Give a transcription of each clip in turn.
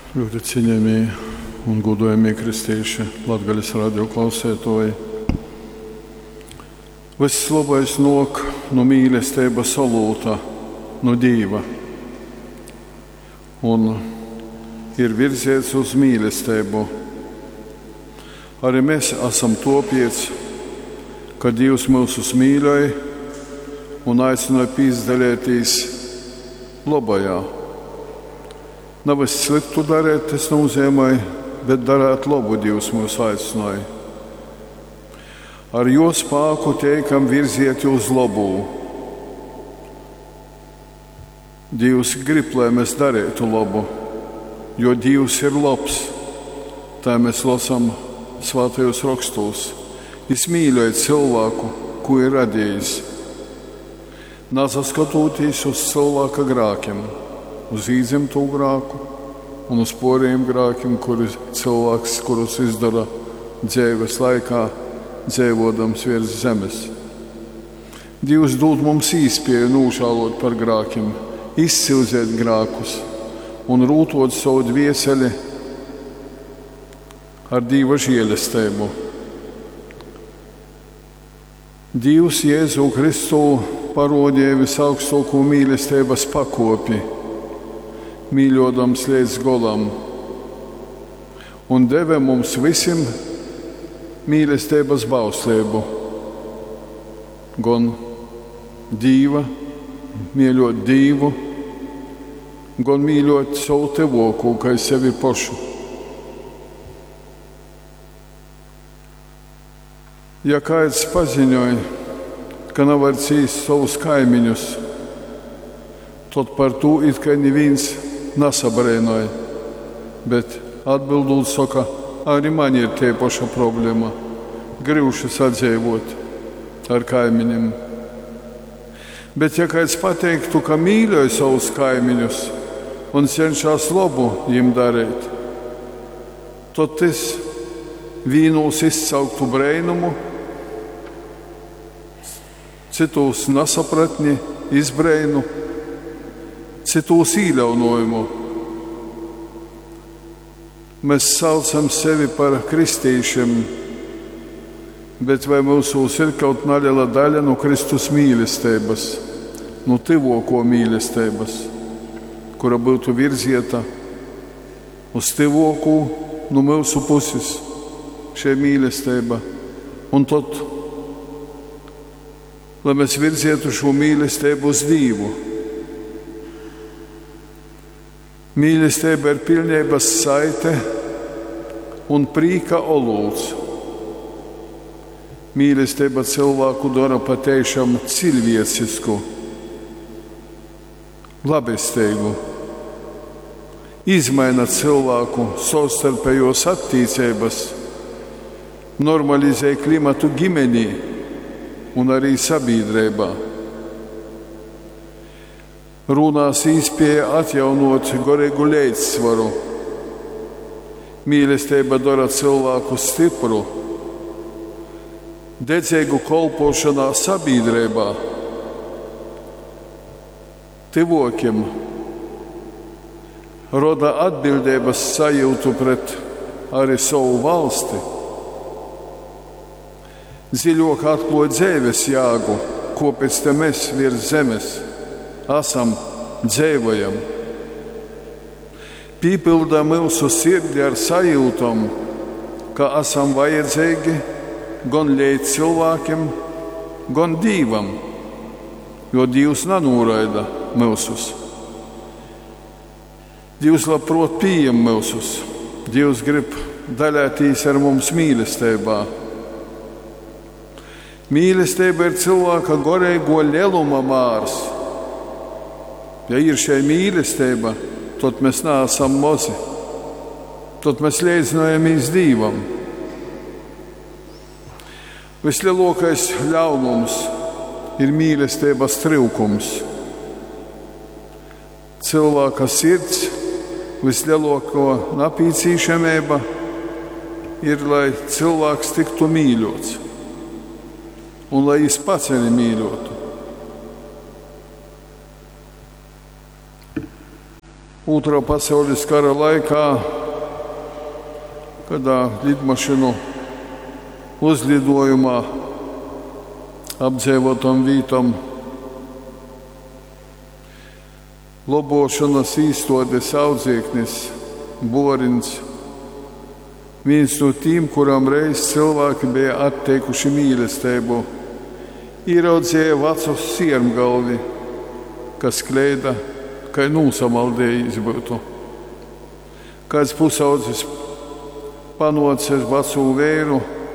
Ļoti cienījamie un godājamie kristieši, Latgaļas radio klausētoji. Viss labais nok no mīlestības solūta, no Dieva. Un ir virziets uz mīlestību. Arī mēs esam topiec, ka Dievs mūs mīlēja un aicināja pīzdalēties labajā. Nav es sliktu darēt, tas nozīmē, bet darēt labu Dievs mūs aicināja. Ar jo spēku teikam virziet uz labu. Dievs grib, lai mēs darītu labu, jo Dievs ir labs. Tā mēs lasām svētajos rakstos. Viņš mīlēja cilvēku, ko ir radījis. Nesaskatoties uz cilvēka grākiem, uz īzemto grāku un uz poriem grākiem, kurus cilvēks izdara dzīves laikā, dzīvodams virs zemes. Dievs dod mums īspēju nožēlot par grākiem, izsilzēt grākus un rūtot savu dvieseli ar Dieva žēlastību. Dievs Jēzu Kristu parodīja visaugstāko mīlestības pakopi, mīļodams līdz galam, un deva mums visiem mīlestības bauslību. Gan Dieva, mīļot Dievu, gan mīļot savu tuvoku, kā sevi pašu. Ja kāds paziņoja, ka nevar ciest savus kaimiņus, tad par to it kā neviens nesabrēnoja, bet atbildot saka, arī man ir tie paša problēma, gribšu sadzīvot ar kaimiņiem. Bet ja kāds pateiktu, ka mīļoja savus kaimiņus un cenšas labu viņiem darīt, tad tas vīnos izcauktu brēnumu, citos nesapratni, izbrēnu, citos īļaunojumu. Mēs saucam sevi par kristīšiem, bet vai mūsos ir kaut neliela daļa no Kristus mīlestības, no tuvoko mīlestības, kura būtu virzieta uz tuvoku no mūsu puses šī mīlestība. Un tad, lai mēs virzietu šo mīlestību uz Dievu. Mīlestība ir pilnības saite un prīka olūts. Mīlestība cilvēku dara patiešām cilvēcisku, labestīgu. Izmaina cilvēku savstarpējos attiecības, normalizē klimatu ģimenī un arī sabiedrībā. Runās īspēja atjaunot garīgu līdzsvaru. Mīlestība dara cilvēku stipru, dedzīgu kalpošanā sabiedrībā, tuvokiem, roda atbildības sajūtu pret arī savu valsti, dziļāk atklāj dzīves jēgu, ko pēc tam mēs virs zemes esam dzīvojam. Pīpilda mūsu sirdi ar sajūtam, ka esam vajadzīgi gan līdz cilvēkiem, gan Dievam, jo Dievs nenoraida mūsus. Dievs labprāt pieņem mūsus. Dievs grib dalēties ar mums mīlestībā. Mīlestība ir cilvēka garīgo lieluma mārs. Ja ir šī mīlestība, tad mēs neesam mazi. Tad mēs līdzinājamies Dievam. Vislielākais ļaunums ir mīlestības trūkums. Cilvēka sirds vislielākā nepieciešamība ir, lai cilvēks tiktu mīļots un lai viņš pats arī mīļotu. Otrā pasaules kara laikā, kādā lidmašīnu uzlidojumā apdzīvotam vītam lobošanas īstodes audzēknis Borins, viens no tiem, kuram reiz cilvēki bija atteikuši mīlestību, ieraudzīja vecu siermgalvi, kas kleida, kā nūsamaldējis būtu. Kāds pusaudzis panocis vecu vēru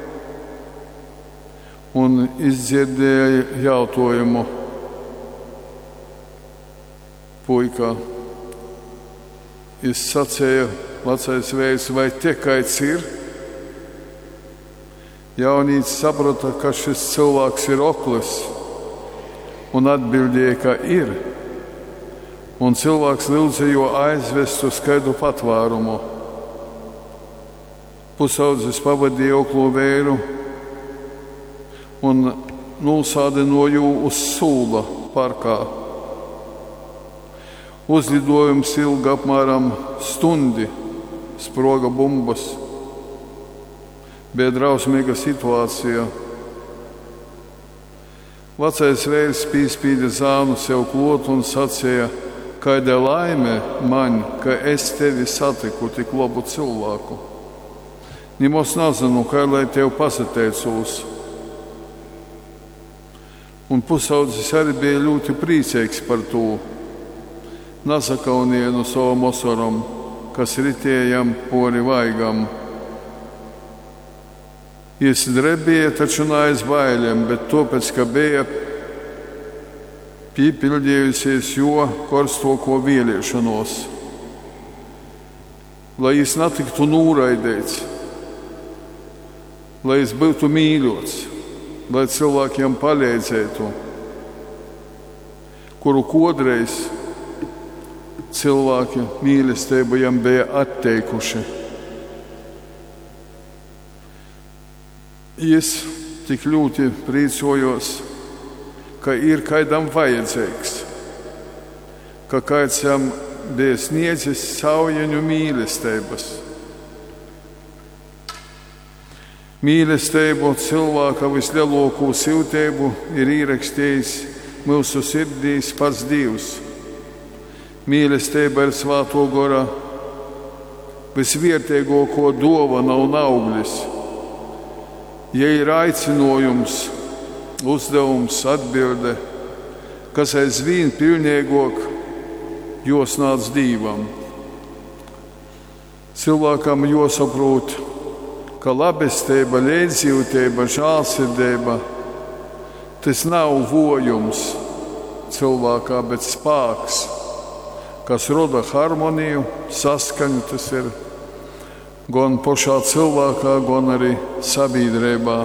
un izdzirdēja jautājumu puikā. Es sacēju, vecais vējs, vai te kāds ir? Jaunīts saprata, ka šis cilvēks ir oklis, un atbildēja, ka ir. Un cilvēks lūdza jo aizvest uz kādu patvērumu. Pusaudzis pavadīja oklo vēru un nosādināja uz sūla parkā. Uzlidojums ilga apmēram stundi, sproga bumbas. Bija drausmīga situācija. Vecais vējs pīspīda zānu sev klot un sacīja, kāda laime man, ka es tevi satiku tik labu cilvēku. Nimos nezinu, kā lai tev pasateicos. Un pusaudzis arī bija ļoti priecīgs par to. Nasakaunīja no savam osoram, kas ritējam pori vaigam. Jis drebēja, taču naiz bailēm, bet tāpēc, ka bija piepildījusies jo karstoko vēlēšanos. Lai jis netiktu noraidīts, lai jis būtu mīļots, lai cilvēkiem palīdzētu, kuru kodreiz cilvēki mīlestību jam bija atteikuši. Es tik ļoti priecājos, ka ir kādam vajadzīgs, ka kāds jam bija sniedzis saujeņu mīlestības. Mīlestību cilvēka vislielāko siltību ir ierakstījis mūsu sirdīs pats Dievs. Mīlestība ir Svētā gara visvērtīgāko dāvana un auglis. Ja ir aicinājums, uzdevums, atbilde, kas aizvien pilnīgāk jāsnāc Dievam. Cilvēkam jāsaprot, ka labestība, līdzjūtība, žēlsirdība tas nav vojums cilvēkā, bet spēks, kas rada harmoniju, saskaņu. Tas ir gan pašā cilvēkā, gan arī sabiedrībā.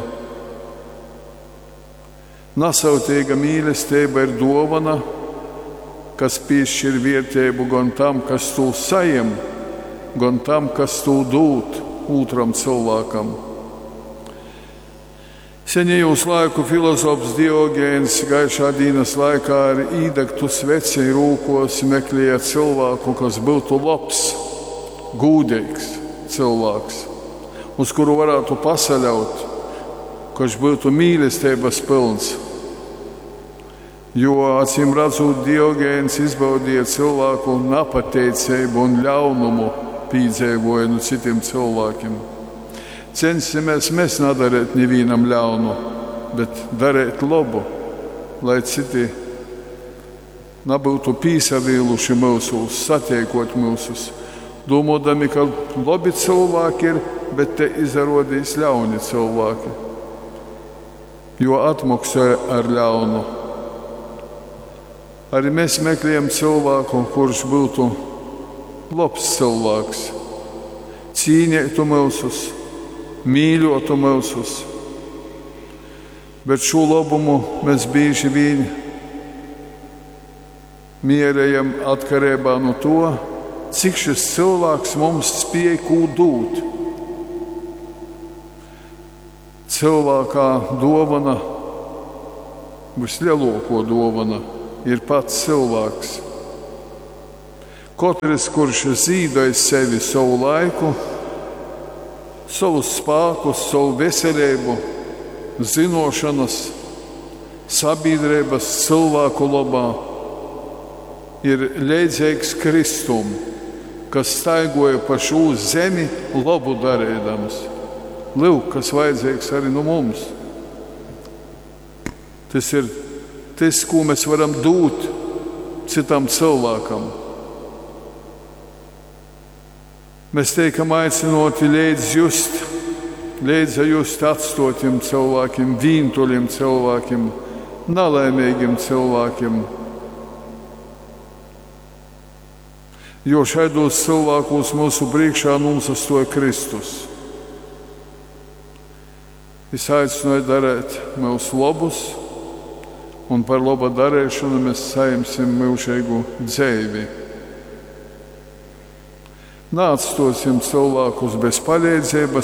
Nasautīga mīlestība ir dāvana, kas piešķir vērtību gan tam, kas to sajem, gan tam, kas to dod otram cilvēkam. Senajos laiku filozofs Diogēns gaišā dienas laikā ar īdegtu sveci rūkos meklēja cilvēku, kas būtu labs, gūdīgs cilvēks, uz kuru varētu pasaļaut, kurš būtu mīlestības pilns. Jo, acīm redzot, Diogēns izbaudīja cilvēku nepateicību un ļaunumu piedzīvoja no citiem cilvēkiem. Censimies mēs nedarīt nevienam ļaunu, bet darīt labu, lai citi nebūtu pīsavīluši mūsus, satiekot mūsus, domādami, ka labi cilvēki ir, bet te izrādīs ļauni cilvēki, jo atmaksāja ar ļaunu. Arī mēs meklējam cilvēku, kurš būtu labs cilvēks, cīnītu mūsus, mīļotu mūsus, bet šo labumu mēs bieži vien mērējam atkarībā no to, cik šis cilvēks mums spēj ko dot. Cilvēkā dāvana, vislielāko dāvana, ir pats cilvēks, Katrs, kurš zīdai sevi savu laiku, savus spēkus, savu veselību, zinošanas, sabiedrības cilvēku labā, ir līdzīgs Kristum, kas staigoja pa šo zemi labu darīdams. Lūk, kas vajadzīgs arī no mums. Tas ir tas, ko mēs varam dot citam cilvēkam. Mēs teikam aicinoti līdz just atstotiem cilvēkiem, vīntuļiem cilvēkiem, nelaimīgiem cilvēkiem. Jo šādos cilvēkos mūsu priekšā nosastoja Kristus. Es aicināju darīt mūsu labus, un par laba darīšanu mēs saimsim mūžīgu dzīvi. Neatstāsim cilvēkus bez palīdzības,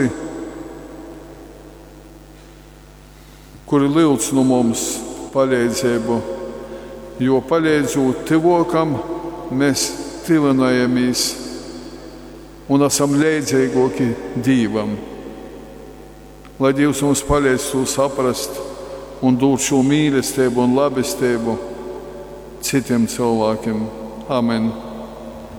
kuri lūdz no mums palīdzību, jo palīdzot tuvākam, mēs tuvinājamies un esam līdzīgāki Dievam. Lai Dievs mums palīdz to saprast un dod šo mīlestību un labestību citiem cilvēkiem. Amen.